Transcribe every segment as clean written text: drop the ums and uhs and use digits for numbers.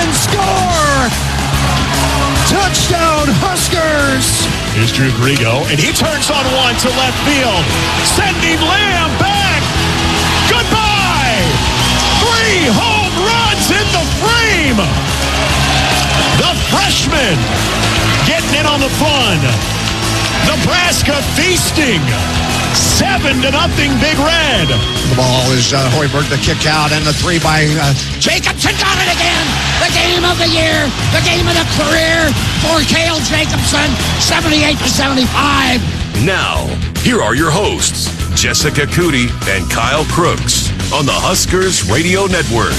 and score! Touchdown, Huskers! Here's Drew Grigo, and he turns on one to left field. Sending Lamb back. Goodbye! 3 home runs in the frame! The freshman getting in on the fun. Nebraska feasting. 7-0 Big Red. The ball is Hoiberg, the kick out, and the 3 by Jacobson. Got it again! The game of the year, the game of the career for Cale Jacobson, 78-75. Now, here are your hosts, Jessica Cootie and Kyle Crooks on the Huskers Radio Network.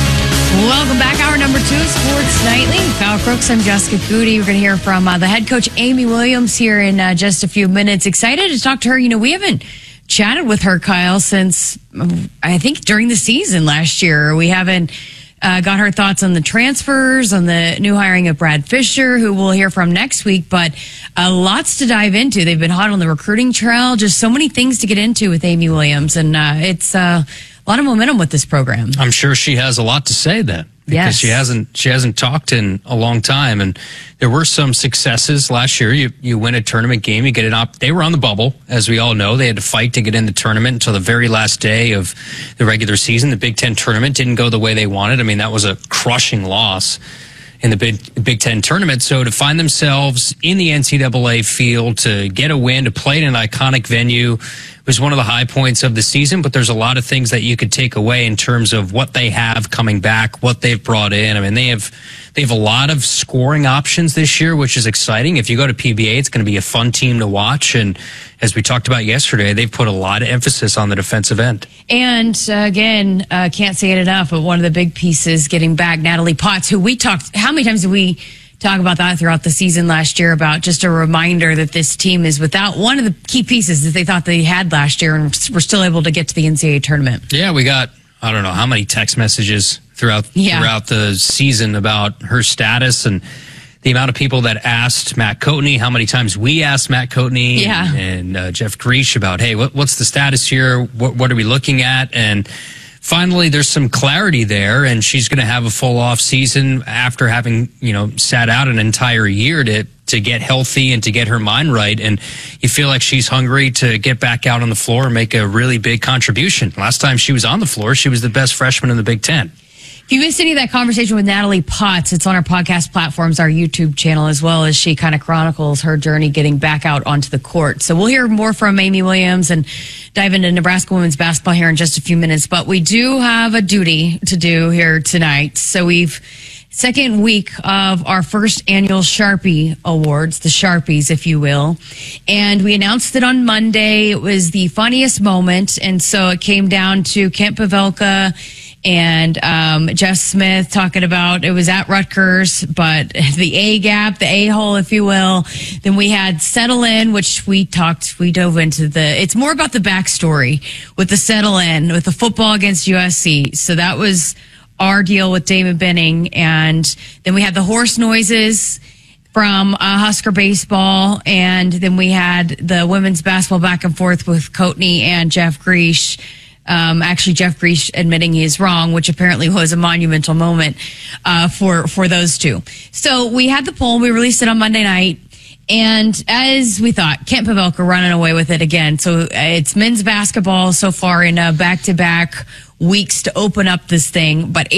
Welcome back. Hour number 2, Sports Nightly. Kyle Crooks, I'm Jessica Cootie. We're going to hear from the head coach, Amy Williams, here in just a few minutes. Excited to talk to her. You know, we haven't chatted with her, Kyle, since I think during the season last year. We haven't got her thoughts on the transfers, on the new hiring of Brad Fisher, who we'll hear from next week, but lots to dive into. They've been hot on the recruiting trail. Just so many things to get into with Amy Williams, and it's a lot of momentum with this program. I'm sure she has a lot to say then, because yes. she hasn't talked in a long time, and there were some successes last year. You win a tournament game, you get it up. They were on the bubble, as we all know. They had to fight to get in the tournament until the very last day of the regular season. The Big Ten tournament didn't go the way they wanted. I mean, that was a crushing loss in the Big Ten tournament. So to find themselves in the NCAA field, to get a win, to play in an iconic venue, was one of the high points of the season. But there's a lot of things that you could take away in terms of what they have coming back, what they've brought in. I mean, they have a lot of scoring options this year, which is exciting. If you go to PBA, it's going to be a fun team to watch. And as we talked about yesterday, they've put a lot of emphasis on the defensive end. And again, can't say it enough, but one of the big pieces getting back Natalie Potts, who we talked, how many times did we talk about that throughout the season last year, about just a reminder that this team is without one of the key pieces that they thought they had last year, and we're still able to get to the NCAA tournament. Yeah, we got, I don't know how many text messages throughout the season about her status, and the amount of people that asked Matt Coatney, how many times we asked Matt Coatney and Jeff Greesh about, hey, what's the status here? What are we looking at? And finally, there's some clarity there, and she's going to have a full off season after having, sat out an entire year to get healthy and to get her mind right. And you feel like she's hungry to get back out on the floor and make a really big contribution. Last time she was on the floor, she was the best freshman in the Big Ten. If you missed any of that conversation with Natalie Potts, it's on our podcast platforms, our YouTube channel, as well, as she kind of chronicles her journey getting back out onto the court. So we'll hear more from Amy Williams and dive into Nebraska women's basketball here in just a few minutes. But we do have a duty to do here tonight. So second week of our first annual Sharpie Awards, the Sharpies, if you will. And we announced it on Monday. It was the funniest moment. And so it came down to Kent Pavelka and Jeff Smith talking about, it was at Rutgers, but the A-gap, the A-hole, if you will. Then we had Settle In, which we dove into it's more about the backstory with the Settle In, with the football against USC. So that was our deal with Damon Benning. And then we had the horse noises from Husker baseball. And then we had the women's basketball back and forth with Coatney and Jeff Greesh. Actually, Jeff Greesh admitting he is wrong, which apparently was a monumental moment for those two. So we had the poll. We released it on Monday night. And as we thought, Kent Pavelka running away with it again. So it's men's basketball so far in back-to-back weeks to open up this thing. But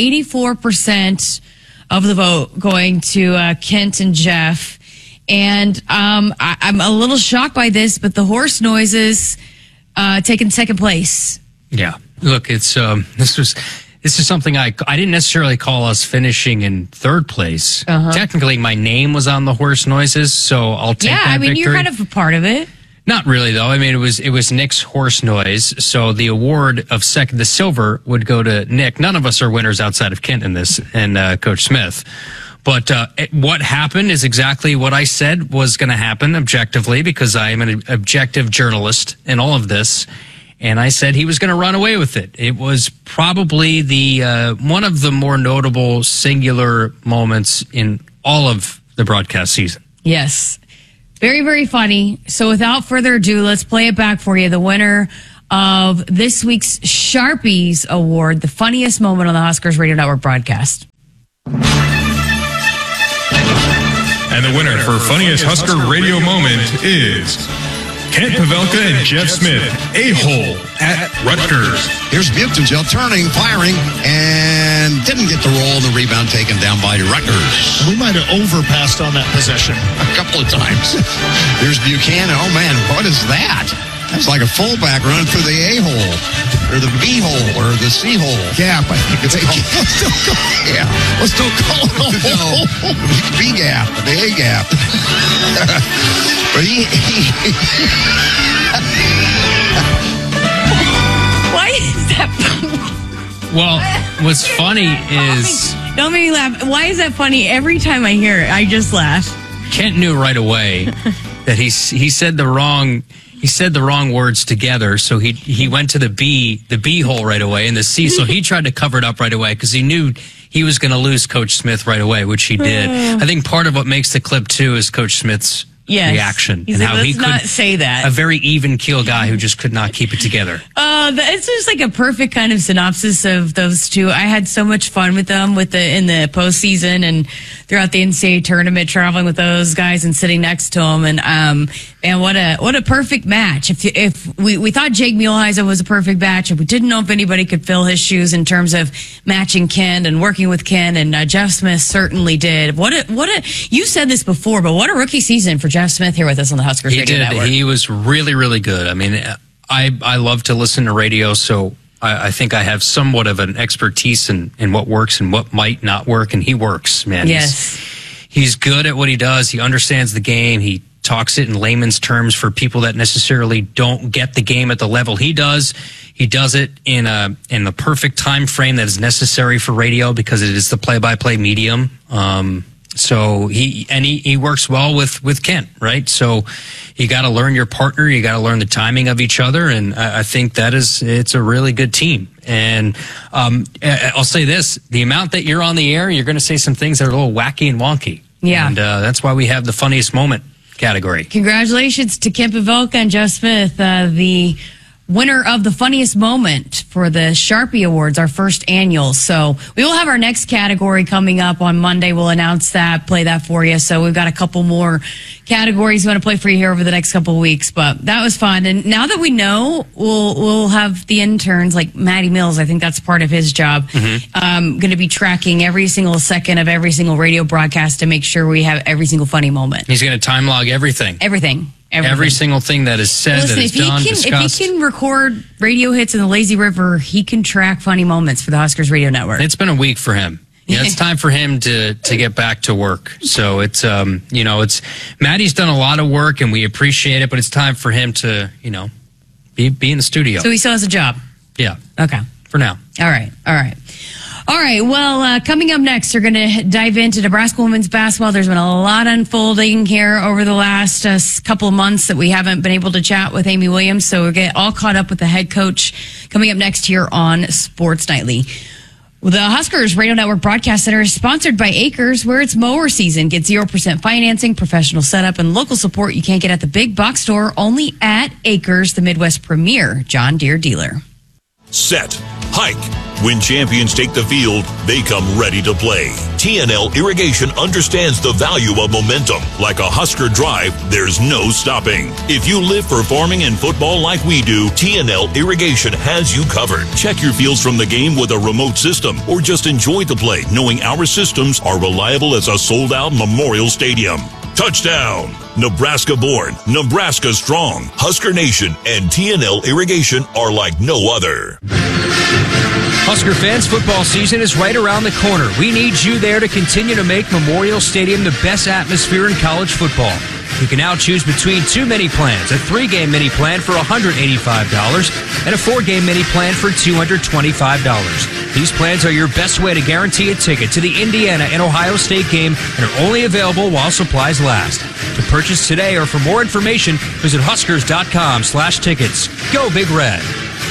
84% of the vote going to Kent and Jeff. And I'm a little shocked by this, but the horse noises taking second place. Yeah, look, it's this is something I didn't necessarily call us finishing in third place. Technically, my name was on the horse noises, so I'll take that victory. You're kind of a part of it. Not really, though. I mean, it was Nick's horse noise, so the award of the silver would go to Nick. None of us are winners outside of Kent in this, and Coach Smith. But what happened is exactly what I said was going to happen objectively, because I am an objective journalist in all of this. And I said he was going to run away with it. It was probably the one of the more notable singular moments in all of the broadcast season. Yes. Very, very funny. So without further ado, let's play it back for you. The winner of this week's Sharpies Award, the funniest moment on the Huskers Radio Network broadcast. And the winner for Funniest Husker Radio Moment is Kent Pavelka and Jeff Smith, A-hole at Rutgers. Here's Buchtenzel turning, firing, and didn't get the roll and the rebound taken down by Rutgers. We might have overpassed on that possession A couple of times. Here's Buchanan. Oh, man, what is that? That's like a fullback running through the A-hole, or the B-hole, or the C-hole. gap. I think it's called. Yeah. Let's don't call it a hole. No, B-gap, the A-gap. But Why is that? Well, what's funny is Don't make me laugh. Why is that funny? Every time I hear it, I just laugh. Kent knew right away that he said the wrong words together, so he went to the B hole right away, and the C, so he tried to cover it up right away because he knew he was going to lose Coach Smith right away, which he did. I think part of what makes the clip too is Coach Smith's reaction. He's and like, how let's he not could, say that. a very even keel guy who just could not keep it together. It's just like a perfect kind of synopsis of those two. I had so much fun with them in the postseason and throughout the NCAA tournament, traveling with those guys and sitting next to them. And what a perfect match. If we thought Jake Muehlheisen was a perfect match, and we didn't know if anybody could fill his shoes in terms of matching Ken and working with Ken, and Jeff Smith certainly did. You said this before, but what a rookie season for Jeff Smith here with us on the Huskers Radio Network. He was really, really good. I mean, I love to listen to radio, so I think I have somewhat of an expertise in what works and what might not work, and he works, man. Yes. He's good at what he does. He understands the game. He talks it in layman's terms for people that necessarily don't get the game at the level he does. He does it in the perfect time frame that is necessary for radio because it is the play-by-play medium. So he works well with Kent, right? So you got to learn your partner. You got to learn the timing of each other. And I think it's a really good team. And I'll say this, the amount that you're on the air, you're going to say some things that are a little wacky and wonky. Yeah. And that's why we have the funniest moment category. Congratulations to Kent Pavelka and Jeff Smith, the winner of the funniest moment for the Sharpie Awards, our first annual. So we will have our next category coming up on Monday. We'll announce that, play that for you. So we've got a couple more categories we want to play for you here over the next couple of weeks. But that was fun. And now that we know, we'll have the interns like Matty Mills. I think that's part of his job. Going to be tracking every single second of every single radio broadcast to make sure we have every single funny moment. He's going to time log everything. Everything. Every single thing that is said, Listen, that is done, discussed. If he can record radio hits in the Lazy River, he can track funny moments for the Huskers Radio Network. It's been a week for him. Yeah, it's time for him to get back to work. So it's Maddie's done a lot of work and we appreciate it, but it's time for him to, be in the studio. So he still has a job. Yeah. Okay. For now. All right. Well, coming up next, we're going to dive into Nebraska women's basketball. There's been a lot unfolding here over the last couple of months that we haven't been able to chat with Amy Williams. So we'll get all caught up with the head coach coming up next here on Sports Nightly. The Huskers Radio Network Broadcast Center is sponsored by Acres, where it's mower season. Get 0% financing, professional setup, and local support you can't get at the big box store, only at Acres, the Midwest premier John Deere dealer. Set. Hike. When champions take the field, they come ready to play. TNL Irrigation understands the value of momentum. Like a Husker drive, there's no stopping. If you live for farming and football like we do, TNL Irrigation has you covered. Check your fields from the game with a remote system, or just enjoy the play knowing our systems are reliable as a sold-out Memorial Stadium. Touchdown! Nebraska born, Nebraska strong. Husker Nation and TNL Irrigation are like no other. Husker fans, football season is right around the corner. We need you there to continue to make Memorial Stadium the best atmosphere in college football. You can now choose between 2 mini plans, a 3-game mini plan for $185 and a 4-game mini plan for $225. These plans are your best way to guarantee a ticket to the Indiana and Ohio State game and are only available while supplies last. To purchase today or for more information, visit huskers.com/tickets. Go Big Red.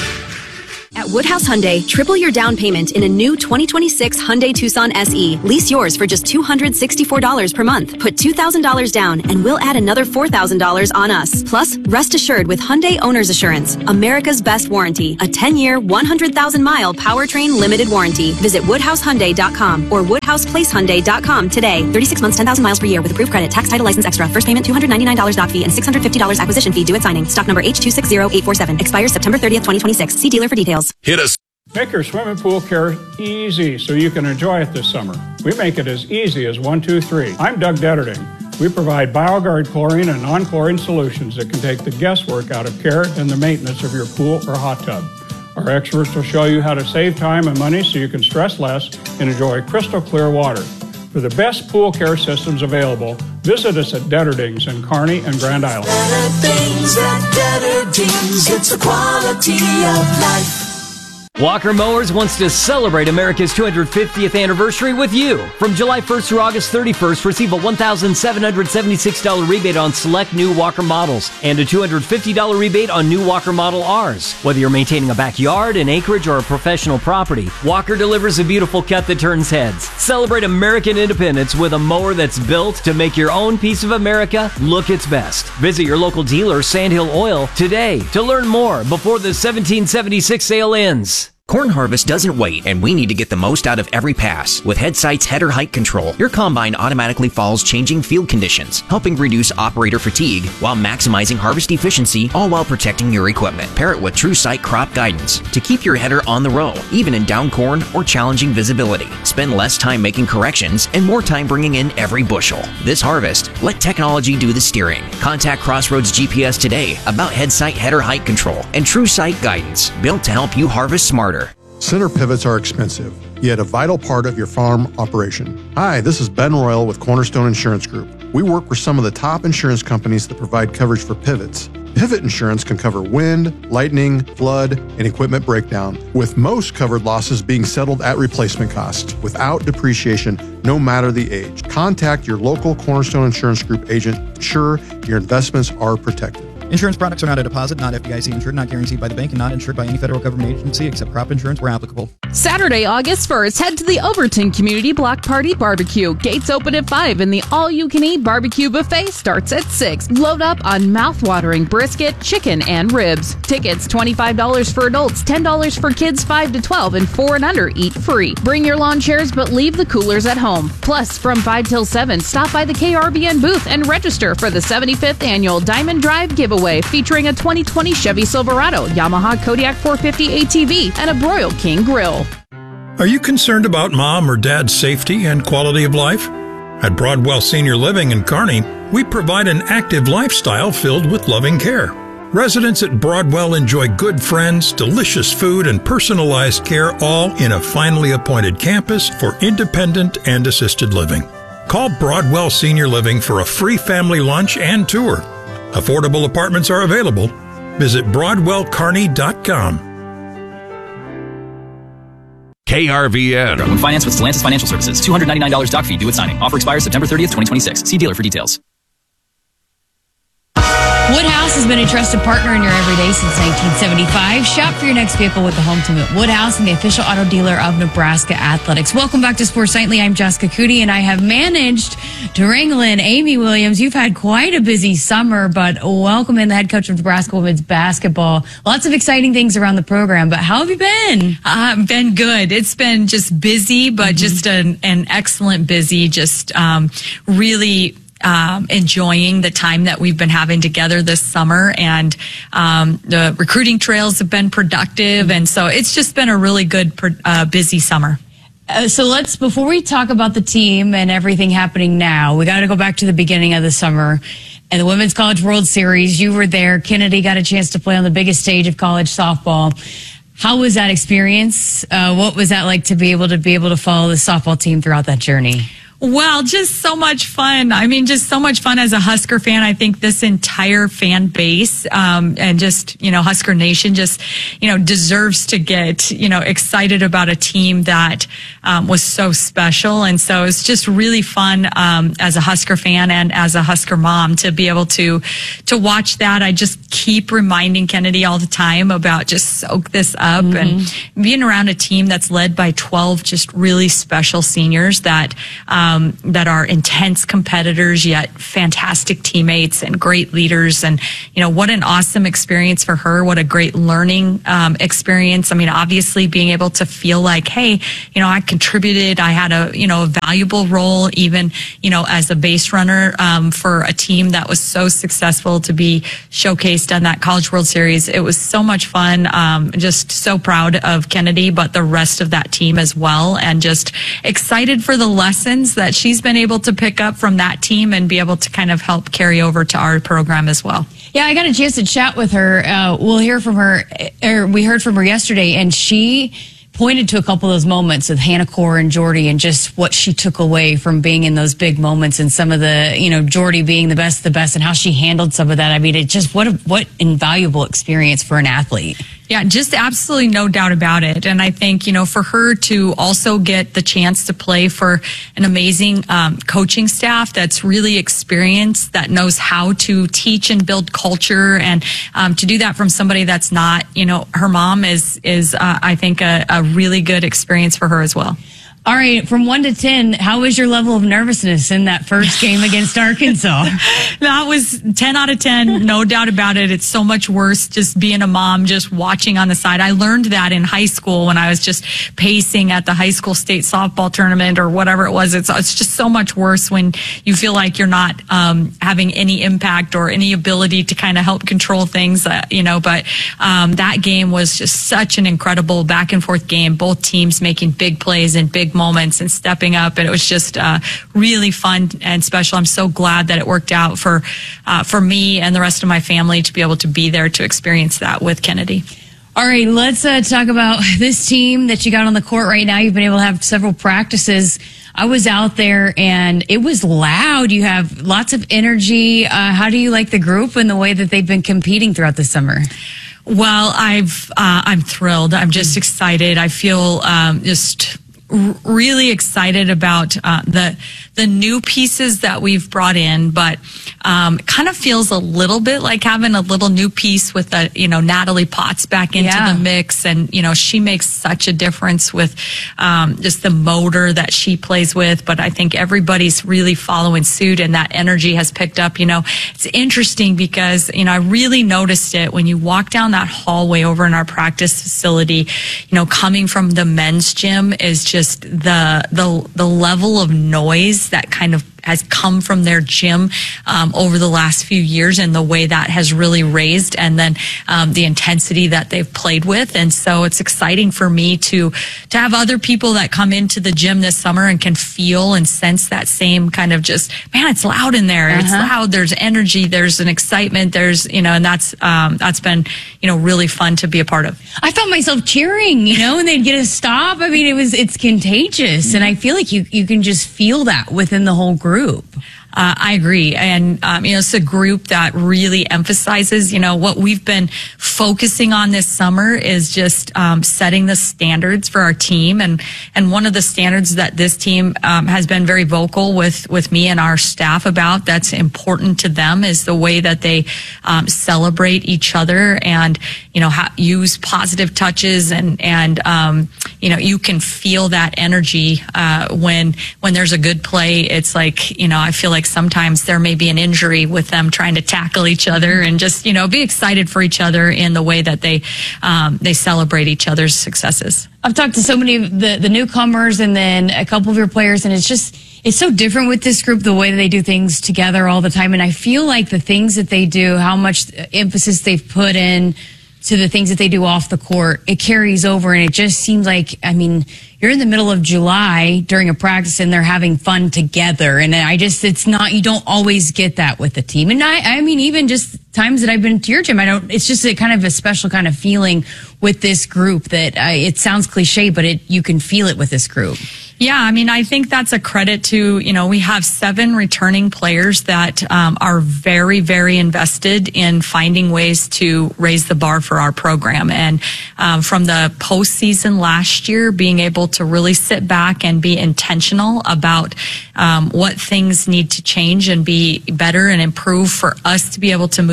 At Woodhouse Hyundai, triple your down payment in a new 2026 Hyundai Tucson SE. Lease yours for just $264 per month. Put $2,000 down and we'll add another $4,000 on us. Plus, rest assured with Hyundai Owner's Assurance, America's best warranty. A 10-year, 100,000-mile powertrain limited warranty. Visit WoodhouseHyundai.com or Woodhouse WoodhousePlaceHyundai.com today. 36 months, 10,000 miles per year with approved credit. Tax, title, license extra. First payment $299 doc fee and $650 acquisition fee due at signing. Stock number H260847. Expires September 30th, 2026. See dealer for details. Hit us. Make your swimming pool care easy so you can enjoy it this summer. We make it as easy as 1, 2, 3. I'm Doug Detterding. We provide BioGuard chlorine and non-chlorine solutions that can take the guesswork out of care and the maintenance of your pool or hot tub. Our experts will show you how to save time and money so you can stress less and enjoy crystal clear water. For the best pool care systems available, visit us at Detterdings in Kearney and Grand Island. Detterdings at Detterdings, it's the quality of life. Walker Mowers wants to celebrate America's 250th anniversary with you. From July 1st through August 31st, receive a $1,776 rebate on select new Walker models and a $250 rebate on new Walker Model Rs. Whether you're maintaining a backyard, an acreage, or a professional property, Walker delivers a beautiful cut that turns heads. Celebrate American independence with a mower that's built to make your own piece of America look its best. Visit your local dealer, Sandhill Oil, today to learn more before the 1776 sale ends. Corn harvest doesn't wait, and we need to get the most out of every pass. With Headsight's header height control, your combine automatically follows changing field conditions, helping reduce operator fatigue while maximizing harvest efficiency, all while protecting your equipment. Pair it with TrueSight crop guidance to keep your header on the row, even in down corn or challenging visibility. Spend less time making corrections and more time bringing in every bushel. This harvest, let technology do the steering. Contact Crossroads GPS today about Headsight header height control and TrueSight guidance, built to help you harvest smarter. Center pivots are expensive, yet a vital part of your farm operation. Hi, this is Ben Royal with Cornerstone Insurance Group. We work with some of the top insurance companies that provide coverage for pivots. Pivot insurance can cover wind, lightning, flood, and equipment breakdown, with most covered losses being settled at replacement cost, without depreciation, no matter the age. Contact your local Cornerstone Insurance Group agent to ensure your investments are protected. Insurance products are not a deposit, not FDIC insured, not guaranteed by the bank, and not insured by any federal government agency except crop insurance where applicable. Saturday, August 1st, head to the Overton Community Block Party Barbecue. Gates open at 5 and the all-you-can-eat barbecue buffet starts at 6. Load up on mouth-watering brisket, chicken, and ribs. Tickets $25 for adults, $10 for kids 5 to 12, and 4 and under eat free. Bring your lawn chairs, but leave the coolers at home. Plus, from 5 till 7, stop by the KRBN booth and register for the 75th Annual Diamond Drive Giveaway, featuring a 2020 Chevy Silverado, Yamaha Kodiak 450 ATV, and a Broil King grill. Are you concerned about mom or dad's safety and quality of life? At Broadwell Senior Living in Kearney, we provide an active lifestyle filled with loving care. Residents at Broadwell enjoy good friends, delicious food, and personalized care, all in a finely appointed campus for independent and assisted living. Call Broadwell Senior Living for a free family lunch and tour. Affordable apartments are available. Visit BroadwellKearney.com. KRVN. When financed with Stellantis Financial Services, $299 doc fee due at signing. Offer expires September 30th, 2026. See dealer for details. Woodhouse has been a trusted partner in your everyday since 1975. Shop for your next vehicle with the home team at Woodhouse and the official auto dealer of Nebraska Athletics. Welcome back to Sports Nightly. I'm Jessica Cootie, and I have managed to wrangle in Amy Williams. You've had quite a busy summer, but welcome in the head coach of Nebraska women's basketball. Lots of exciting things around the program, but how have you been? Been good. It's been just busy, but just an excellent busy, just really enjoying the time that we've been having together this summer, and the recruiting trails have been productive, and so it's just been a really good busy summer. So let's, before we talk about the team and everything happening now, we got to go back to the beginning of the summer and the Women's College World Series. You were there. Kennedy got a chance to play on the biggest stage of college softball. How was that experience? What was that like to be able to follow the softball team throughout that journey? Well, just so much fun. I mean, just so much fun as a Husker fan. I think this entire fan base, and just, Husker Nation just, deserves to get, excited about a team that, was so special. And so it's just really fun, as a Husker fan and as a Husker mom to be able to watch that. I just keep reminding Kennedy all the time about just soak this up and being around a team that's led by 12 just really special seniors that are intense competitors, yet fantastic teammates and great leaders. And, what an awesome experience for her. What a great learning experience. I mean, obviously being able to feel like, hey, I contributed. I had a valuable role even, as a base runner for a team that was so successful to be showcased on that College World Series. It was so much fun. Just so proud of Kennedy, but the rest of that team as well. And just excited for the lessons that she's been able to pick up from that team and be able to kind of help carry over to our program as well. Yeah, I got a chance to chat with her. We'll hear from her, or we heard from her yesterday, and she pointed to a couple of those moments with Hannah Core and Jordy and just what she took away from being in those big moments and some of the, Jordy being the best and how she handled some of that. I mean, it just, what invaluable experience for an athlete. Yeah, just absolutely no doubt about it. And I think, for her to also get the chance to play for an amazing coaching staff that's really experienced, that knows how to teach and build culture, and to do that from somebody that's not, her mom is I think, a really good experience for her as well. All right, from 1 to 10, how was your level of nervousness in that first game against Arkansas? That was 10 out of 10, no doubt about it. It's so much worse just being a mom, just watching on the side. I learned that in high school when I was just pacing at the high school state softball tournament or whatever it was. It's just so much worse when you feel like you're not having any impact or any ability to kind of help control things, but that game was just such an incredible back and forth game. Both teams making big plays and big moments and stepping up, and it was just really fun and special. I'm so glad that it worked out for me and the rest of my family to be able to be there to experience that with Kennedy. All right, let's talk about this team that you got on the court right now. You've been able to have several practices. I was out there and it was loud. You have lots of energy. How do you like the group and the way that they've been competing throughout the summer? Well, I'm thrilled. I'm just excited. I feel just really excited about the new pieces that we've brought in, but kind of feels a little bit like having a little new piece with Natalie Potts back into the mix, and she makes such a difference with just the motor that she plays with. But I think everybody's really following suit, and that energy has picked up. It's interesting because I really noticed it when you walk down that hallway over in our practice facility. Coming from the men's gym is just the level of noise that kind of has come from their gym over the last few years, and the way that has really raised, and then the intensity that they've played with. And so it's exciting for me to have other people that come into the gym this summer and can feel and sense that same kind of just, man, it's loud in there. It's loud. There's energy. There's an excitement. There's, and that's been, really fun to be a part of. I felt myself cheering, and they'd get a stop. I mean, it's contagious. And I feel like you can just feel that within the whole group. I agree. And, it's a group that really emphasizes, what we've been focusing on this summer is just setting the standards for our team. And one of the standards that this team has been very vocal with me and our staff about, that's important to them, is the way that they celebrate each other and, use positive touches. And you can feel that energy when there's a good play. It's like, I feel like sometimes there may be an injury with them trying to tackle each other, and just, be excited for each other in the way that they celebrate each other's successes. I've talked to so many of the newcomers and then a couple of your players, and it's so different with this group, the way that they do things together all the time. And I feel like the things that they do, how much emphasis they've put in to the things that they do off the court, it carries over. And it just seems like, you're in the middle of July during a practice and they're having fun together. And you don't always get that with the team. And even just times that I've been to your gym, it's just a kind of a special kind of feeling with this group that it sounds cliche, but you can feel it with this group. Yeah, I think that's a credit to, we have 7 returning players that are very, very invested in finding ways to raise the bar for our program. And from the postseason last year, being able to really sit back and be intentional about what things need to change and be better and improve for us to be able to move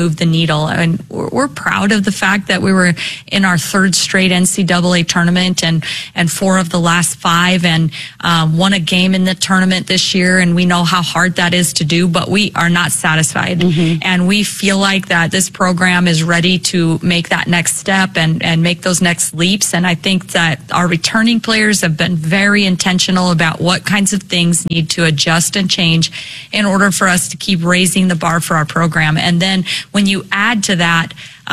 move the needle. And we're proud of the fact that we were in our third straight NCAA tournament and 4 of the last 5 and won a game in the tournament this year. And we know how hard that is to do, but we are not satisfied. And we feel like that this program is ready to make that next step and make those next leaps. And I think that our returning players have been very intentional about what kinds of things need to adjust and change in order for us to keep raising the bar for our program. And then when you add to that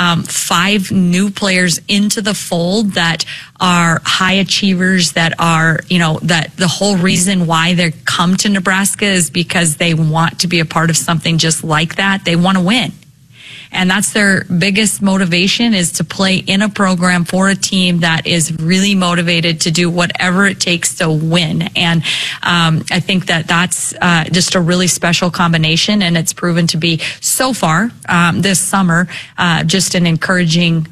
5 new players into the fold that are high achievers, that are, that the whole reason why they come to Nebraska is because they want to be a part of something just like that. They want to win. And that's their biggest motivation, is to play in a program for a team that is really motivated to do whatever it takes to win. And I think that that's just a really special combination, and it's proven to be so far this summer just an encouraging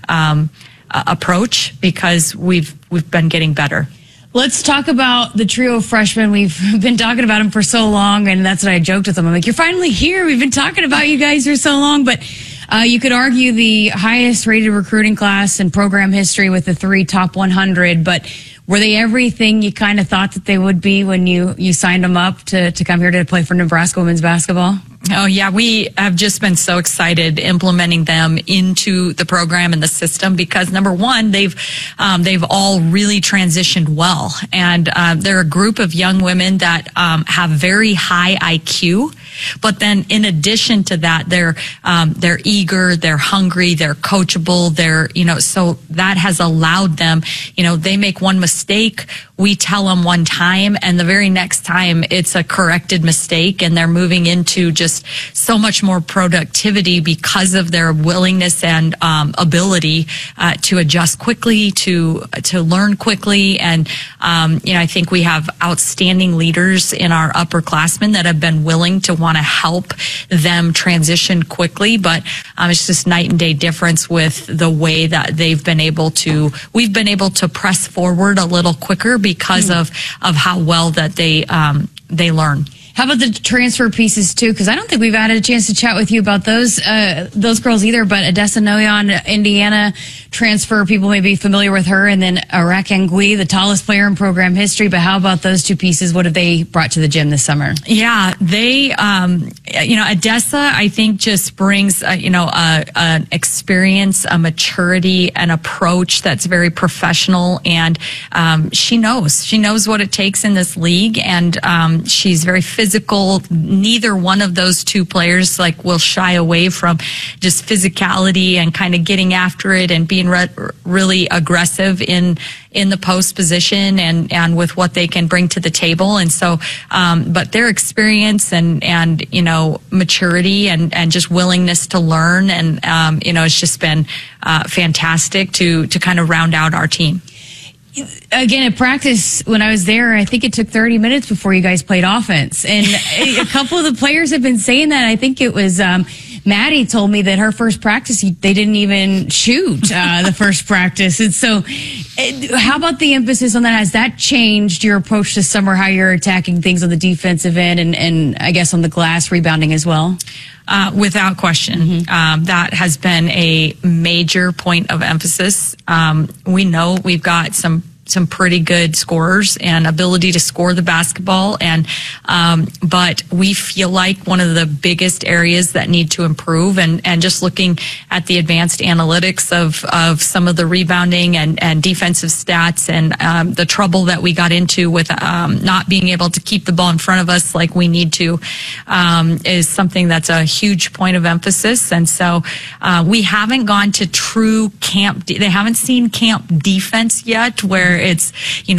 approach, because we've been getting better. Let's talk about the trio of freshmen. We've been talking about them for so long, and that's what I joked with them. I'm like, you're finally here. We've been talking about you guys for so long, but you could argue the highest rated recruiting class in program history with the 3 top 100, but were they everything you kind of thought that they would be when you signed them up to come here to play for Nebraska women's basketball? Oh, yeah. We have just been so excited implementing them into the program and the system, because number one, they've all really transitioned well. And they're a group of young women that have very high IQ. But then in addition to that, they're eager, they're hungry, they're coachable, so that has allowed them, they make one mistake, we tell them one time, and the very next time it's a corrected mistake, and they're moving into just so much more productivity because of their willingness and ability to adjust quickly, to learn quickly. And I think we have outstanding leaders in our upperclassmen that have been willing to want to help them transition quickly. But it's just night and day difference with the way that we've been able to press forward a little quicker because of how well that they learn. How about the transfer pieces too? Because I don't think we've had a chance to chat with you about those girls either. But Odessa Noyon, Indiana transfer, people may be familiar with her, and then Arak Ngui, the tallest player in program history. But how about those 2 pieces? What have they brought to the gym this summer? Yeah, they, Odessa, I think, just brings, an experience, a maturity, an approach that's very professional, and she knows what it takes in this league, and she's very physical. Neither one of those 2 players will shy away from just physicality and kind of getting after it and being really aggressive in the post position and with what they can bring to the table. And so, but their experience and maturity and just willingness to learn and, it's just been fantastic to kind of round out our team. Again, at practice, when I was there, I think it took 30 minutes before you guys played offense. And a couple of the players have been saying that. I think it was Maddie told me that her first practice, they didn't even shoot the first practice. And so how about the emphasis on that? Has that changed your approach this summer, how you're attacking things on the defensive end and I guess on the glass rebounding as well? Without question. That has been a major point of emphasis. We know we've got some pretty good scorers and ability to score the basketball, and but we feel like one of the biggest areas that need to improve, and just looking at the advanced analytics of some of the rebounding and defensive stats and the trouble that we got into with not being able to keep the ball in front of us like we need to is something that's a huge point of emphasis. And so we haven't gone to true camp. They haven't seen camp defense yet, where it's,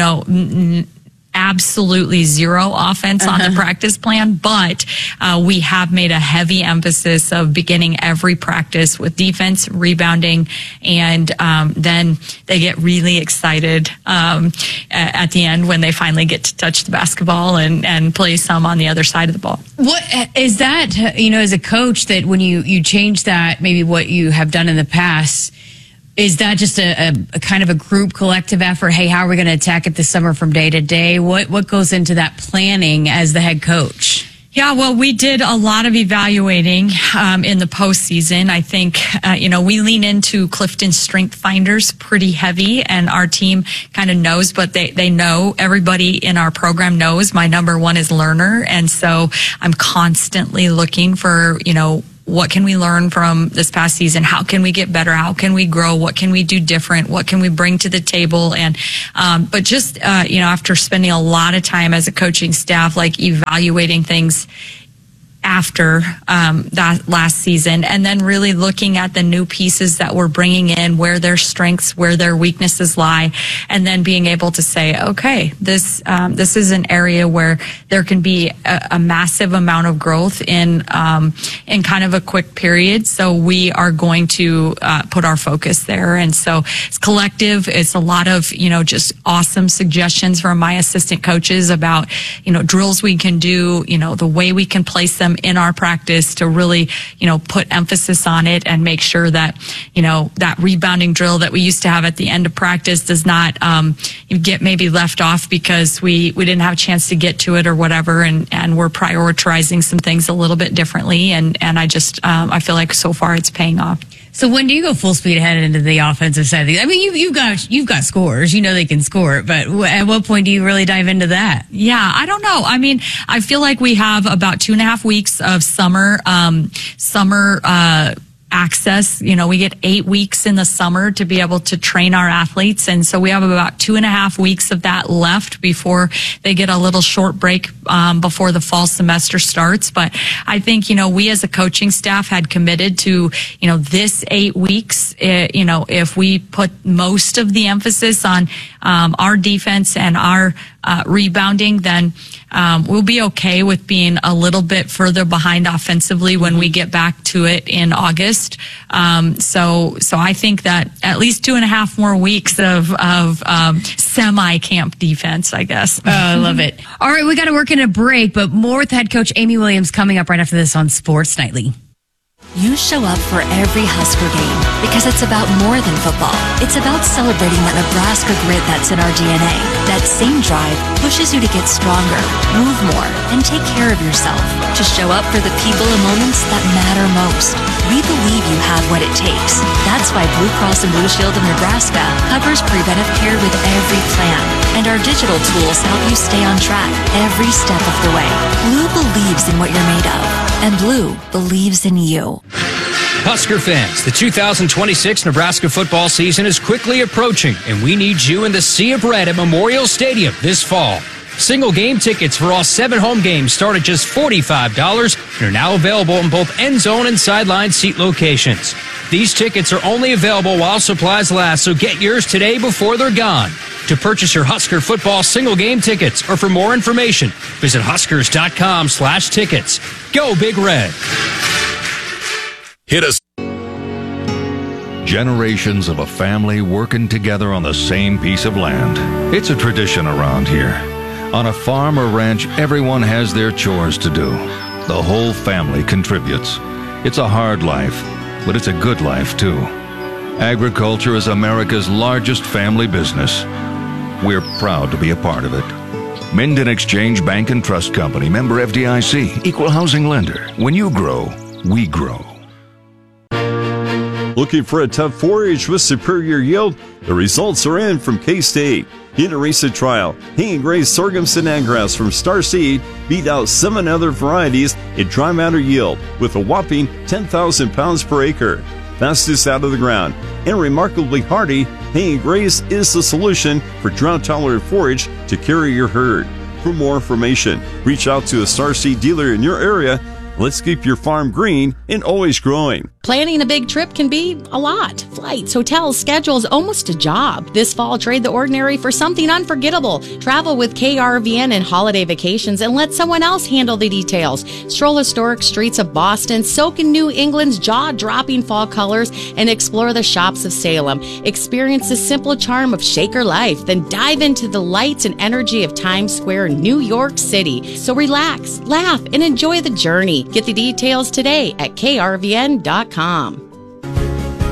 absolutely zero offense on the practice plan, but we have made a heavy emphasis of beginning every practice with defense, rebounding, and then they get really excited at the end when they finally get to touch the basketball and play some on the other side of the ball. What is that, as a coach, that when you change that, maybe what you have done in the past, is that just a kind of a group collective effort? Hey, how are we going to attack it this summer from day to day? What goes into that planning as the head coach? Yeah, well, we did a lot of evaluating in the postseason. I think, we lean into Clifton Strength Finders pretty heavy, and our team kind of knows, but they know, everybody in our program knows my number one is learner. And so I'm constantly looking for, what can we learn from this past season? How can we get better? How can we grow? What can we do different? What can we bring to the table? And, but just, after spending a lot of time as a coaching staff, like evaluating things after that last season, and then really looking at the new pieces that we're bringing in, where their strengths, where their weaknesses lie, and then being able to say, okay, this is an area where there can be a massive amount of growth in kind of a quick period. So we are going to put our focus there. And so it's collective. It's a lot of just awesome suggestions from my assistant coaches about drills we can do, the way we can place them in our practice to really, put emphasis on it and make sure that, that rebounding drill that we used to have at the end of practice does not get maybe left off because we didn't have a chance to get to it or whatever. And we're prioritizing some things a little bit differently. And I just, I feel like so far it's paying off. So when do you go full speed ahead into the offensive side of things? I mean, you've got scores. They can score it, but at what point do you really dive into that? Yeah, I don't know. I mean, I feel like we have about 2.5 weeks of summer access. We get 8 weeks in the summer to be able to train our athletes. And so we have about 2.5 weeks of that left before they get a little short break before the fall semester starts. But I think, we as a coaching staff had committed to, this 8 weeks, if we put most of the emphasis on our defense and our rebounding, then we'll be okay with being a little bit further behind offensively when we get back to it in August. So I think that at least 2.5 more weeks of semi-camp defense, I guess. Oh, I love it. All right, we got to work in a break, but more with head coach Amy Williams coming up right after this on Sports Nightly. You show up for every Husker game because it's about more than football. It's about celebrating that Nebraska grit that's in our DNA. That same drive pushes you to get stronger, move more, and take care of yourself. To show up for the people and moments that matter most. We believe you have what it takes. That's why Blue Cross and Blue Shield of Nebraska covers preventive care with every plan. And our digital tools help you stay on track every step of the way. Blue believes in what you're made of. And Blue believes in you. Husker fans, the 2026 Nebraska football season is quickly approaching, and we need you in the Sea of Red at Memorial Stadium this fall. Single game tickets for all 7 home games start at just $45 and are now available in both end zone and sideline seat locations. These tickets are only available while supplies last, so get yours today before they're gone. To purchase your Husker football single game tickets or for more information, visit huskers.com/tickets. Go Big Red. Hit us. Generations of a family working together on the same piece of land. It's a tradition around here. On a farm or ranch, everyone has their chores to do. The whole family contributes. It's a hard life, but it's a good life too. Agriculture is America's largest family business. We're proud to be a part of it. Minden Exchange Bank and Trust Company, member FDIC, equal housing lender. When you grow, we grow. Looking for a tough forage with superior yield? The results are in from K-State. In a recent trial, Hanging Gray's sorghum Sinagras from Star Seed beat out 7 other varieties in dry matter yield with a whopping 10,000 pounds per acre. Fastest out of the ground and remarkably hardy, Hanging Gray's is the solution for drought-tolerant forage to carry your herd. For more information, reach out to a Star Seed dealer in your area. Let's keep your farm green and always growing. Planning a big trip can be a lot. Flights, hotels, schedules, almost a job. This fall, trade the ordinary for something unforgettable. Travel with KRVN and holiday vacations and let someone else handle the details. Stroll historic streets of Boston, soak in New England's jaw-dropping fall colors, and explore the shops of Salem. Experience the simple charm of Shaker life, then dive into the lights and energy of Times Square, New York City. So relax, laugh, and enjoy the journey. Get the details today at krvn.com.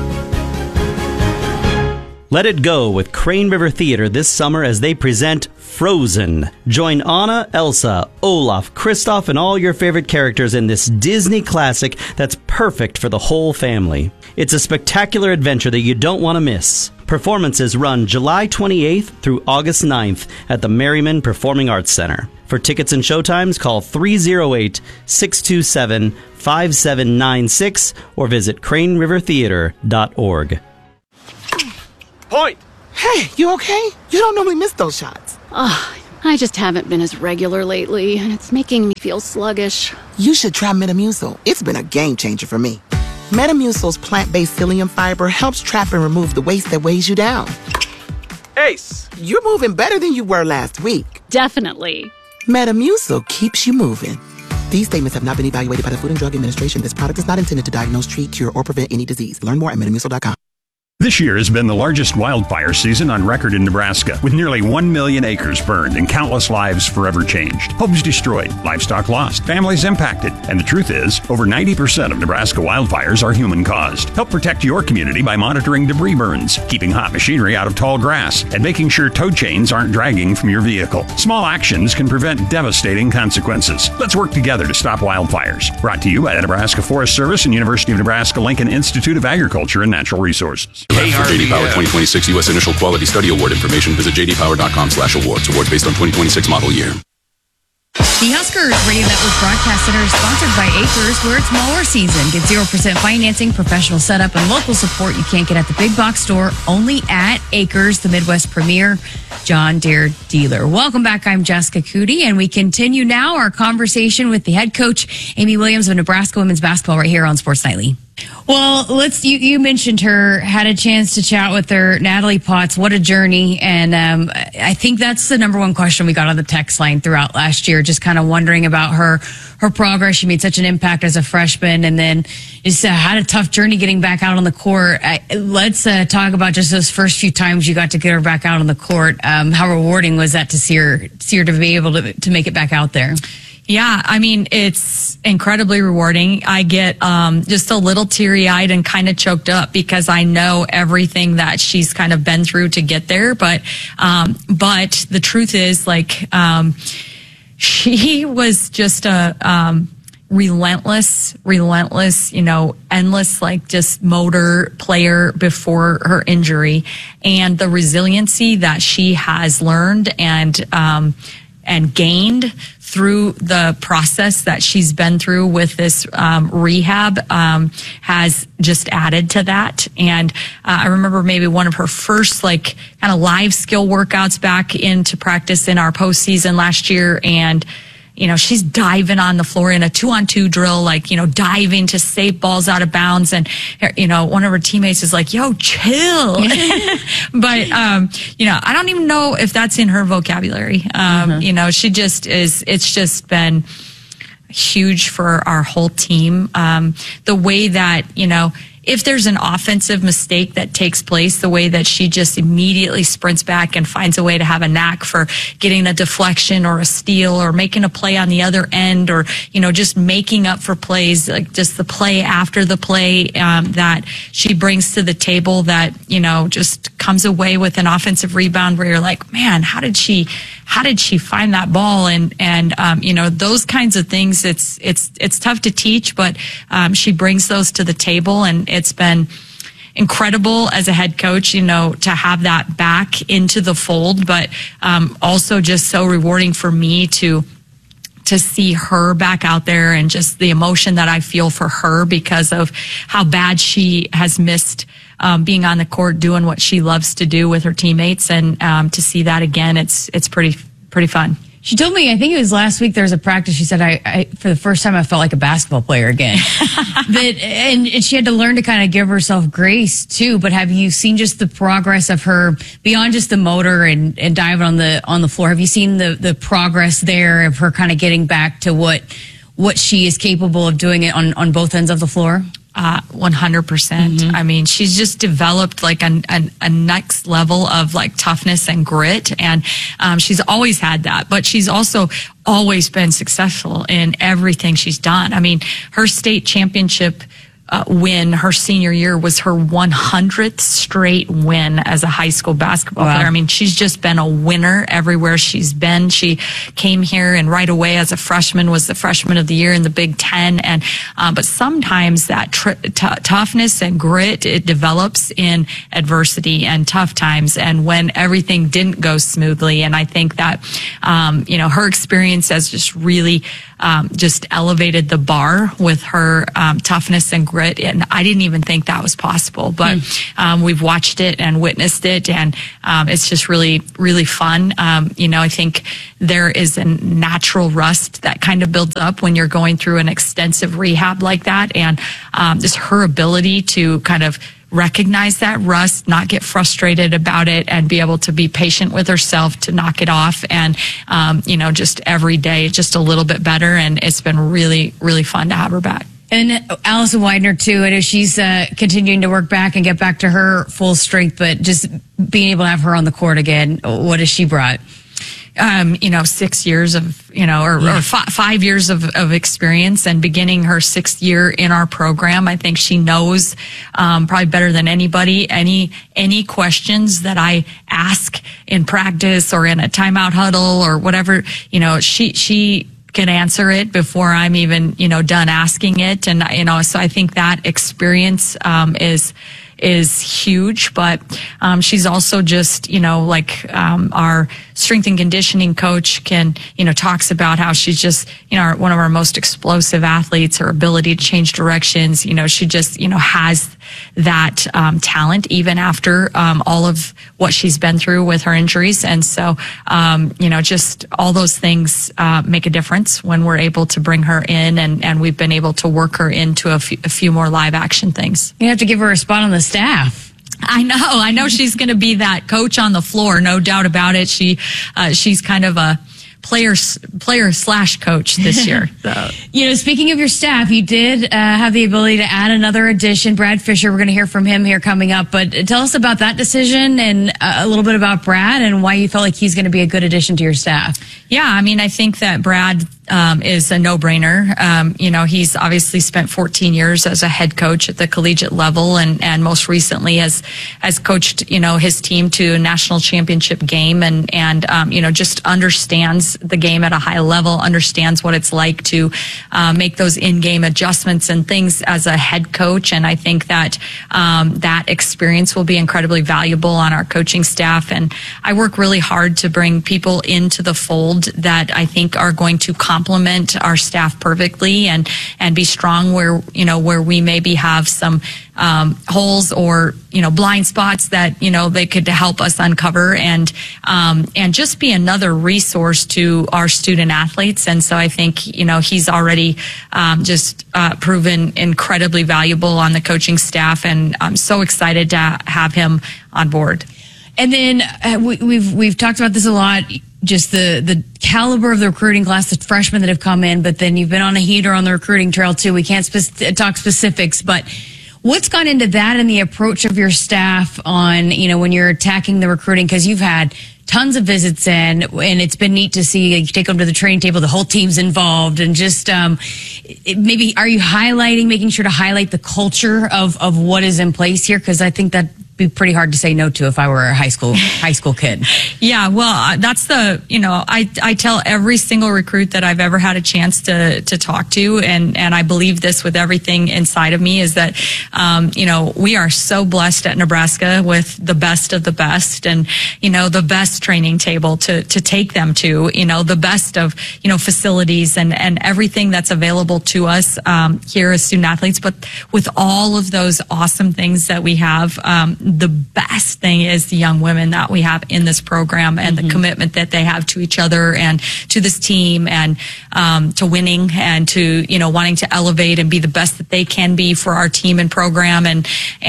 Let it go with Crane River Theater this summer as they present Frozen. Join Anna, Elsa, Olaf, Kristoff, and all your favorite characters in this Disney classic that's perfect for the whole family. It's a spectacular adventure that you don't want to miss. Performances run July 28th through August 9th at the Merriman Performing Arts Center. For tickets and showtimes, call 308-627-5796 or visit cranerivertheater.org. Point! Hey, you okay? You don't normally miss those shots. I just haven't been as regular lately, and it's making me feel sluggish. You should try Metamucil. It's been a game changer for me. Metamucil's plant-based psyllium fiber helps trap and remove the waste that weighs you down. Ace, you're moving better than you were last week. Definitely. Metamucil keeps you moving. These statements have not been evaluated by the Food and Drug Administration. This product is not intended to diagnose, treat, cure, or prevent any disease. Learn more at metamucil.com. This year has been the largest wildfire season on record in Nebraska, with nearly 1 million acres burned and countless lives forever changed. Homes destroyed, livestock lost, families impacted. And the truth is, over 90% of Nebraska wildfires are human-caused. Help protect your community by monitoring debris burns, keeping hot machinery out of tall grass, and making sure tow chains aren't dragging from your vehicle. Small actions can prevent devastating consequences. Let's work together to stop wildfires. Brought to you by the Nebraska Forest Service and University of Nebraska-Lincoln Institute of Agriculture and Natural Resources. For JD Power 2026 U.S. Initial Quality Study Award information, visit jdpower.com/awards. Awards based on 2026 model year. The Huskers Radio Network Broadcast Center is sponsored by Acres, where it's mower season. Get 0% financing, professional setup, and local support you can't get at the big box store, only at Acres, the Midwest premier John Deere dealer. Welcome back. I'm Jessica Cootie, and we continue now our conversation with the head coach, Amy Williams of Nebraska women's basketball, right here on Sports Nightly. Well, you mentioned her, had a chance to chat with her, Natalie Potts. What a journey. And I think that's the number one question we got on the text line throughout last year, just kind of wondering about her progress. She made such an impact as a freshman, and then just had a tough journey getting back out on the court. Let's talk about just those first few times you got to get her back out on the court. How rewarding was that to see her to be able to make it back out there? Yeah, I mean, it's incredibly rewarding. I get just a little teary-eyed and kind of choked up because I know everything that she's kind of been through to get there. But the truth is, she was just a relentless, endless, just motor player before her injury, and the resiliency that she has learned and gained through the process that she's been through with this rehab has just added to that. And I remember maybe one of her first kind of live skill workouts back into practice in our postseason last year, and she's diving on the floor in a 2-on-2 drill, diving to save balls out of bounds. And, one of her teammates is like, yo, chill. But, I don't even know if that's in her vocabulary. She just is, it's just been huge for our whole team. The way that, if there's an offensive mistake that takes place, the way that she just immediately sprints back and finds a way to have a knack for getting a deflection or a steal or making a play on the other end, or, just making up for plays, just the play after the play that she brings to the table that, just comes away with an offensive rebound where you're like, man, how did she find that ball? And those kinds of things, it's tough to teach, but she brings those to the table, and it's been incredible as a head coach, to have that back into the fold, but also just so rewarding for me to see her back out there, and just the emotion that I feel for her because of how bad she has missed being on the court, doing what she loves to do with her teammates, and to see that again, it's pretty fun. She told me, I think it was last week, there was a practice. She said, I for the first time, I felt like a basketball player again. And she had to learn to kind of give herself grace too. But have you seen just the progress of her beyond just the motor and diving on the floor? Have you seen the progress there of her kind of getting back to what she is capable of doing it on both ends of the floor? 100%. I mean, she's just developed a next level of toughness and grit. And, she's always had that, but she's also always been successful in everything she's done. I mean, her state championship win. Her senior year was her 100th straight win as a high school basketball player. I mean, she's just been a winner everywhere she's been. She came here and right away as a freshman was the freshman of the year in the Big Ten. And but sometimes that toughness and grit, it develops in adversity and tough times, and when everything didn't go smoothly. And I think that her experience has just really just elevated the bar with her toughness and grit. And I didn't even think that was possible, but we've watched it and witnessed it, and it's just really, really fun. I think there is a natural rust that kind of builds up when you're going through an extensive rehab like that, and just her ability to kind of recognize that rust, not get frustrated about it, and be able to be patient with herself to knock it off. And, just every day, just a little bit better. And it's been really, really fun to have her back. And Allison Widener, too. I know she's continuing to work back and get back to her full strength, but just being able to have her on the court again, what has she brought? 6 years of, or 5 years of experience, and beginning her 6th year in our program. I think she knows, probably better than anybody, any questions that I ask in practice or in a timeout huddle or whatever, she can answer it before I'm even, done asking it. And, so I think that experience, is huge, but she's also just, our strength and conditioning coach talks about how she's just, one of our most explosive athletes, her ability to change directions. She just, has that talent even after all of what she's been through with her injuries. And so, just all those things make a difference when we're able to bring her in, and we've been able to work her into a few more live action things. You have to give her a spot on the staff. I know she's going to be that coach on the floor, no doubt about it. She's kind of a player / coach this year. So. Speaking of your staff, you did have the ability to add another addition, Brad Fisher. We're going to hear from him here coming up, but tell us about that decision and a little bit about Brad and why you felt like he's going to be a good addition to your staff. Yeah, I think that Brad is a no-brainer. He's obviously spent 14 years as a head coach at the collegiate level, and most recently has coached, his team to a national championship game, and just understands the game at a high level, understands what it's like to make those in-game adjustments and things as a head coach. And I think that that experience will be incredibly valuable on our coaching staff. And I work really hard to bring people into the fold that I think are going to complement our staff perfectly and be strong where we maybe have some holes or blind spots that they could help us uncover and just be another resource to our student athletes. And so I think he's already just proven incredibly valuable on the coaching staff, and I'm so excited to have him on board. And then we've talked about this a lot, just the caliber of the recruiting class, the freshmen that have come in, but then you've been on a heater on the recruiting trail too. We can't talk specifics, but what's gone into that and the approach of your staff on, when you're attacking the recruiting? Because you've had tons of visits in, and it's been neat to see you take them to the training table, the whole team's involved, and just maybe are you making sure to highlight the culture of what is in place here? Because I think that be pretty hard to say no to if I were a high school kid. Yeah, well, that's I tell every single recruit that I've ever had a chance to talk to, and I believe this with everything inside of me, is that, we are so blessed at Nebraska with the best of the best, and, the best training table to take them to, the best of, facilities and everything that's available to us, here as student athletes. But with all of those awesome things that we have, the best thing is the young women that we have in this program and the commitment that they have to each other and to this team and to winning and to wanting to elevate and be the best that they can be for our team and program and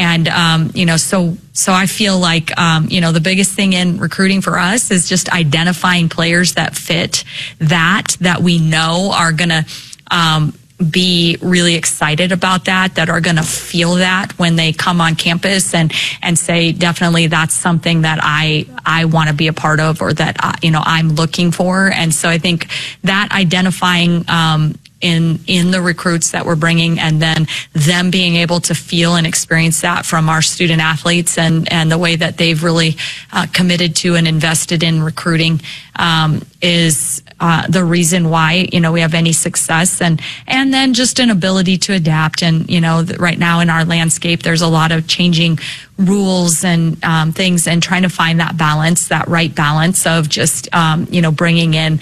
so I feel like the biggest thing in recruiting for us is just identifying players that fit that we know are gonna be really excited about that are going to feel that when they come on campus and say, definitely that's something that I want to be a part of, or that, I'm looking for. And so I think that identifying, in the recruits that we're bringing, and then them being able to feel and experience that from our student athletes and the way that they've really committed to and invested in recruiting is the reason why, we have any success, and then just an ability to adapt. And, right now in our landscape, there's a lot of changing rules and things, and trying to find that balance, that right balance of just, bringing in,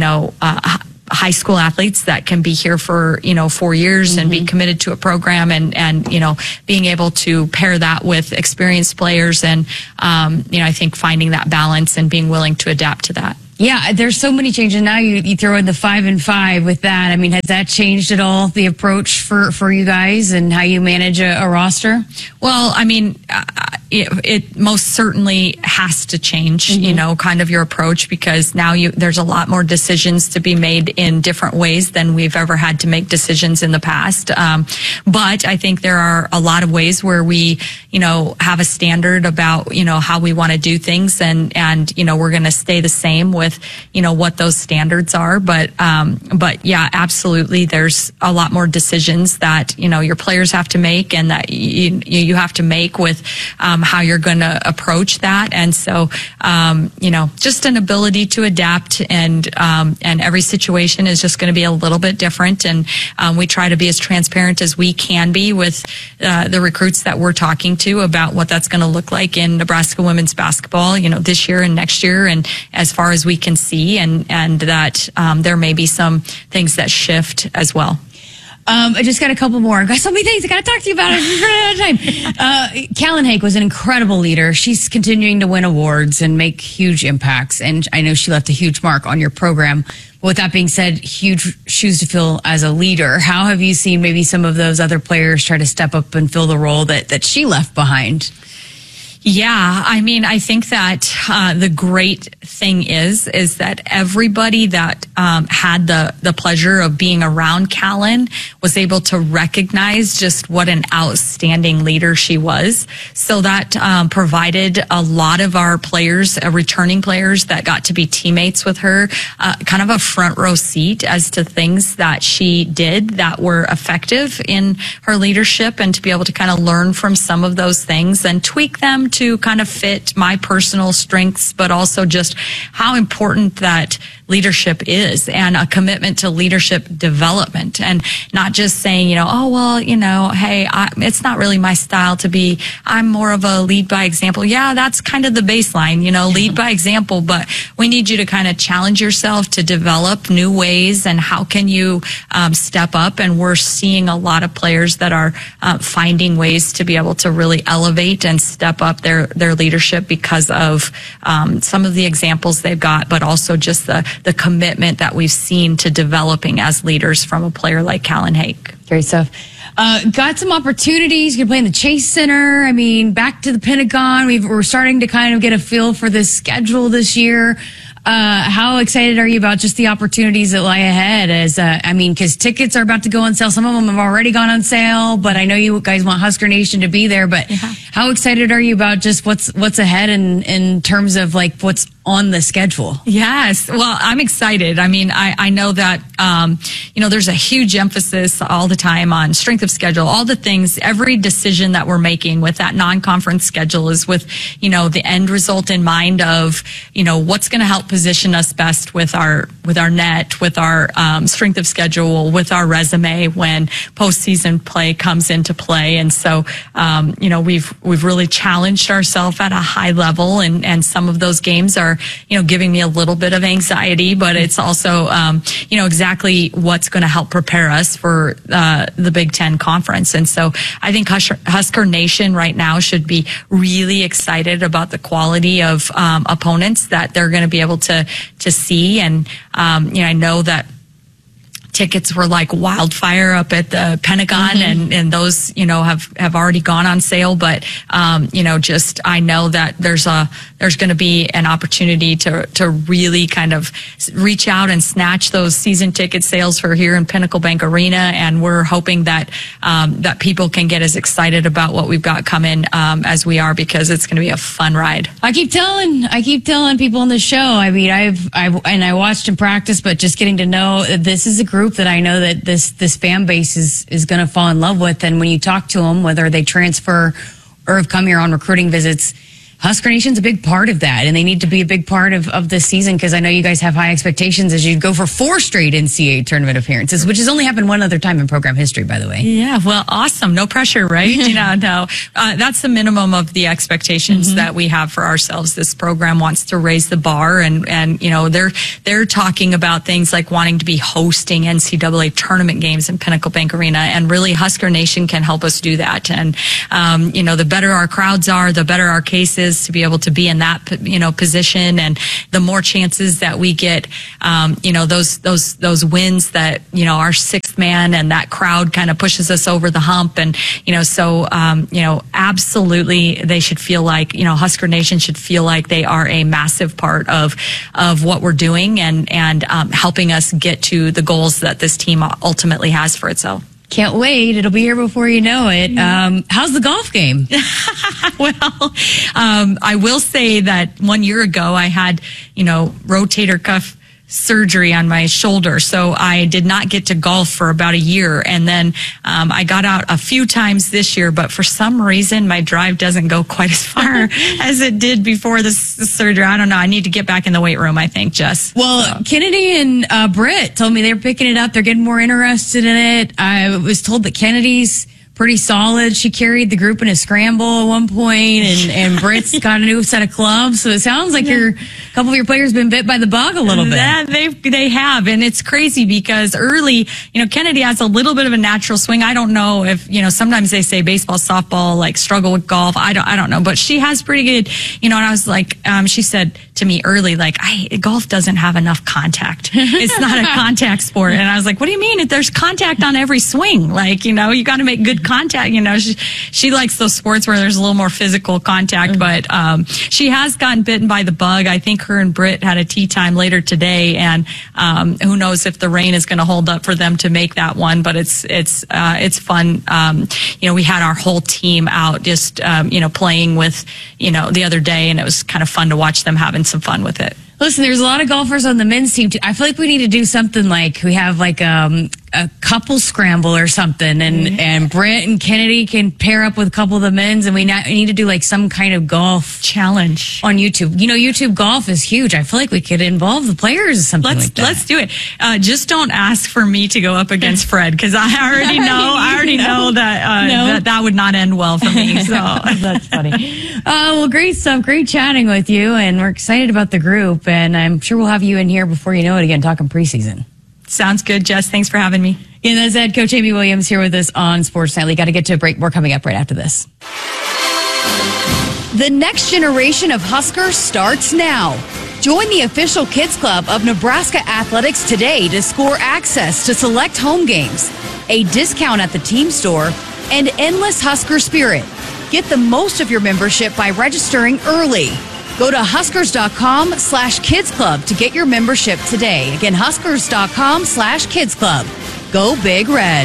high school athletes that can be here for 4 years and be committed to a program, and being able to pair that with experienced players, and I think finding that balance and being willing to adapt to that. Yeah, there's so many changes. Now you throw in the 5-5 with that. I mean, has that changed at all, the approach for you guys and how you manage a roster? Well, I mean, it most certainly has to change, kind of your approach, because now there's a lot more decisions to be made in different ways than we've ever had to make decisions in the past. But I think there are a lot of ways where we, have a standard about, how we want to do things, and we're going to stay the same with, what those standards are. But yeah, absolutely. There's a lot more decisions that, your players have to make, and that you have to make with, how you're going to approach that. And so, just an ability to adapt, and every situation is just going to be a little bit different. And, we try to be as transparent as we can be with, the recruits that we're talking to about what that's going to look like in Nebraska women's basketball, this year and next year, and as far as we can see, and that, there may be some things that shift as well. I just got a couple more. I've got so many things I got to talk to you about. I'm running out of time. Callan Hake was an incredible leader. She's continuing to win awards and make huge impacts. And I know she left a huge mark on your program. But with that being said, huge shoes to fill as a leader. How have you seen maybe some of those other players try to step up and fill the role that she left behind? Yeah, I mean, I think that the great thing is that everybody that had the pleasure of being around Callan was able to recognize just what an outstanding leader she was. So that provided a lot of our players, returning players that got to be teammates with her, kind of a front row seat as to things that she did that were effective in her leadership, and to be able to kind of learn from some of those things and tweak them to kind of fit my personal strengths, but also just how important that leadership is, and a commitment to leadership development, and not just saying, hey, it's not really my style to be, I'm more of a lead by example. Yeah, that's kind of the baseline, lead by example, but we need you to kind of challenge yourself to develop new ways, and how can you step up? And we're seeing a lot of players that are finding ways to be able to really elevate and step up their leadership because of some of the examples they've got, but also just the commitment that we've seen to developing as leaders from a player like Callan Hake. Great stuff. Got some opportunities. You're playing the Chase Center. I mean, back to the Pentagon. We're starting to kind of get a feel for this schedule this year. How excited are you about just the opportunities that lie ahead? Because tickets are about to go on sale. Some of them have already gone on sale, but I know you guys want Husker Nation to be there. But how excited are you about just what's ahead in terms of like what's on the schedule? Yes. Well, I'm excited. I mean, I know that, there's a huge emphasis all the time on strength of schedule, all the things, every decision that we're making with that non-conference schedule is with, the end result in mind of, what's going to help position us best with our net, with our strength of schedule, with our resume when postseason play comes into play. And so, we've really challenged ourselves at a high level, and some of those games are, giving me a little bit of anxiety, but it's also, exactly what's going to help prepare us for the Big Ten Conference. And so I think Husker Nation right now should be really excited about the quality of opponents that they're going to be able to see. And, I know that tickets were like wildfire up at the Pentagon, and those, have already gone on sale. But, I know that there's going to be an opportunity to really kind of reach out and snatch those season ticket sales for here in Pinnacle Bank Arena. And we're hoping that, that people can get as excited about what we've got coming, as we are, because it's going to be a fun ride. I keep telling people on the show, I mean, I watched in practice, but just getting to know this is a group group that I know that this fan base is going to fall in love with. And when you talk to them, whether they transfer or have come here on recruiting visits, Husker Nation's a big part of that, and they need to be a big part of this season, because I know you guys have high expectations as you go for 4 straight NCAA tournament appearances, which has only happened one other time in program history, by the way. Yeah, well, awesome. No pressure, right? No. That's the minimum of the expectations that we have for ourselves. This program wants to raise the bar, and they're talking about things like wanting to be hosting NCAA tournament games in Pinnacle Bank Arena, and really Husker Nation can help us do that. And the better our crowds are, the better our case is to be able to be in that position, and the more chances that we get those wins that our sixth man and that crowd kind of pushes us over the hump. And absolutely they should feel like Husker Nation should feel like they are a massive part of what we're doing and helping us get to the goals that this team ultimately has for itself. Can't wait. It'll be here before you know it. How's the golf game? Well, I will say that 1 year ago I had, rotator cuff surgery on my shoulder. So I did not get to golf for about a year. And then I got out a few times this year, but for some reason my drive doesn't go quite as far as it did before the surgery. I don't know. I need to get back in the weight room, I think, Jess. Well, Kennedy and Britt told me they're picking it up. They're getting more interested in it. I was told that Kennedy's pretty solid. She carried the group in a scramble at one point, and Britt's got a new set of clubs. So it sounds like a couple of your players been bit by the bug a little bit. They have, and it's crazy because early, Kennedy has a little bit of a natural swing. I don't know if sometimes they say baseball, softball like struggle with golf. I don't know, but she has pretty good. And I was like, she said to me early, like, golf doesn't have enough contact. It's not a contact sport. And I was like, what do you mean? If there's contact on every swing, like you got to make good contact. She likes those sports where there's a little more physical contact, but she has gotten bitten by the bug. I think her and Britt had a tee time later today, and who knows if the rain is going to hold up for them to make that one. But it's fun. We had our whole team out just playing with the other day, and it was kind of fun to watch them having some fun with it. Listen, there's a lot of golfers on the men's team too. I feel like we need to do something like we have like a couple scramble or something, and Britt and Kennedy can pair up with a couple of the men's, and we need to do like some kind of golf challenge on YouTube. YouTube golf is huge. I feel like we could involve the players or something like that. Let's do it. Just don't ask for me to go up against Fred, because I already know that would not end well for me. So that's funny. Well, great stuff. Great chatting with you, and we're excited about the group. And I'm sure we'll have you in here before you know it again, talking preseason. Sounds good, Jess. Thanks for having me. And that's head coach Amy Williams here with us on Sports Nightly. Got to get to a break. More coming up right after this. The next generation of Huskers starts now. Join the official Kids Club of Nebraska Athletics today to score access to select home games, a discount at the team store, and endless Husker spirit. Get the most of your membership by registering early. Go to Huskers.com/Kids Club to get your membership today. Again, Huskers.com/Kids Club. Go Big Red.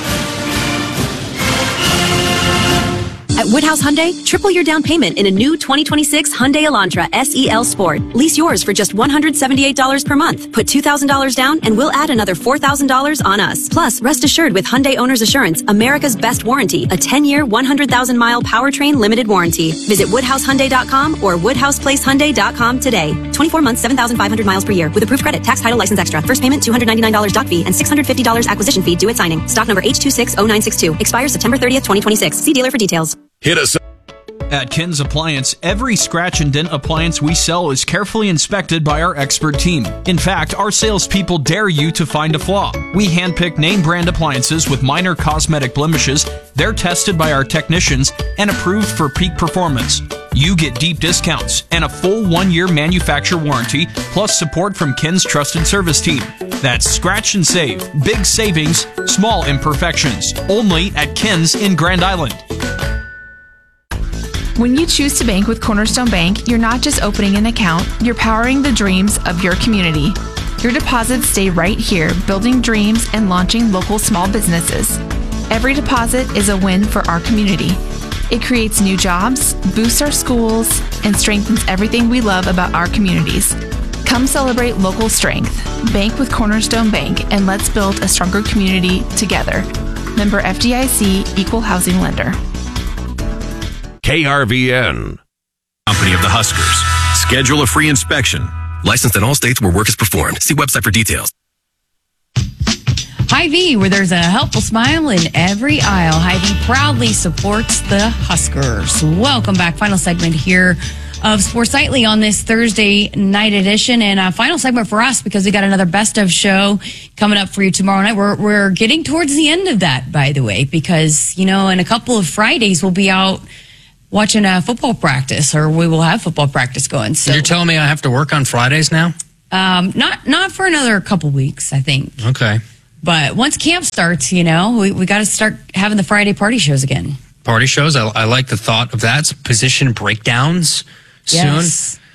At Woodhouse Hyundai, triple your down payment in a new 2026 Hyundai Elantra SEL Sport. Lease yours for just $178 per month. Put $2,000 down and we'll add another $4,000 on us. Plus, rest assured with Hyundai Owner's Assurance, America's best warranty, a 10-year, 100,000-mile powertrain limited warranty. Visit WoodhouseHyundai.com or WoodhousePlaceHyundai.com today. 24 months, 7,500 miles per year with approved credit, tax, title, license extra. First payment, $299 doc fee and $650 acquisition fee due at signing. Stock number H260962. Expires September 30th, 2026. See dealer for details. Hit us up. At Ken's Appliance, every scratch and dent appliance we sell is carefully inspected by our expert team. In fact, our salespeople dare you to find a flaw. We handpick name brand appliances with minor cosmetic blemishes. They're tested by our technicians and approved for peak performance. You get deep discounts and a full 1-year manufacturer warranty, plus support from Ken's trusted service team. That's scratch and save. Big savings, small imperfections. Only at Ken's in Grand Island. When you choose to bank with Cornerstone Bank, you're not just opening an account, you're powering the dreams of your community. Your deposits stay right here, building dreams and launching local small businesses. Every deposit is a win for our community. It creates new jobs, boosts our schools, and strengthens everything we love about our communities. Come celebrate local strength. Bank with Cornerstone Bank, and let's build a stronger community together. Member FDIC, Equal Housing Lender. KRVN. Company of the Huskers. Schedule a free inspection. Licensed in all states where work is performed. See website for details. Hy-Vee, where there's a helpful smile in every aisle. Hy-Vee proudly supports the Huskers. Welcome back. Final segment here of Sports Nightly on this Thursday night edition, and a final segment for us because we got another best of show coming up for you tomorrow night. We're getting towards the end of that, by the way, because in a couple of Fridays we'll be out watching a football practice, or we will have football practice going. So you're telling me I have to work on Fridays now? Not for another couple weeks, I think. Okay. But once camp starts, we got to start having the Friday party shows again. Party shows. I like the thought of that. Position breakdowns. Yes. Soon.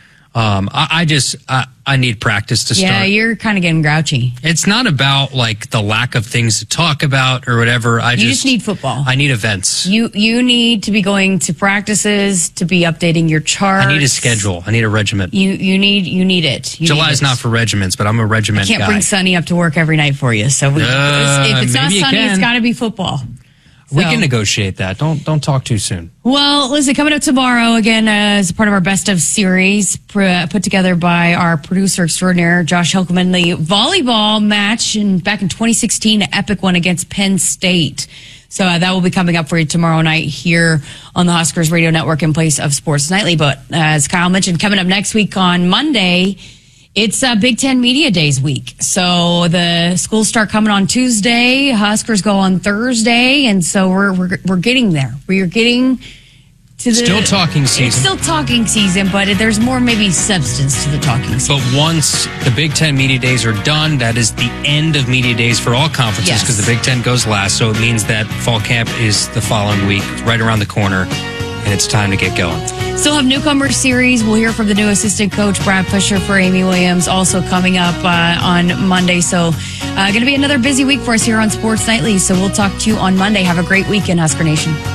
I need practice to start. Yeah, you're kind of getting grouchy. It's not about like the lack of things to talk about or whatever. You just need football. I need events. You need to be going to practices, to be updating your charts. I need a schedule. I need a regiment. You need it. July's not for regiments, but I'm a regiment guy. I can't bring Sonny up to work every night for you. So if it's not Sonny, it's got to be football. We can negotiate that. Don't talk too soon. Well, listen, coming up tomorrow, again, as part of our Best of series put together by our producer extraordinaire, Josh Hilkeman, the volleyball match back in 2016, an epic one against Penn State. So that will be coming up for you tomorrow night here on the Huskers Radio Network in place of Sports Nightly. But as Kyle mentioned, coming up next week on Monday, it's Big Ten Media Days week. So the schools start coming on Tuesday. Huskers go on Thursday. And so we're getting there. We're getting to the... Still talking season. It's still talking season, but there's more maybe substance to the talking season. But once the Big Ten Media Days are done, that is the end of Media Days for all conferences because the Big Ten goes last. So it means that fall camp is the following week, right around the corner. And it's time to get going. Still have newcomer series. We'll hear from the new assistant coach, Brad Fisher, for Amy Williams, also coming up on Monday. So going to be another busy week for us here on Sports Nightly. So we'll talk to you on Monday. Have a great weekend, Husker Nation.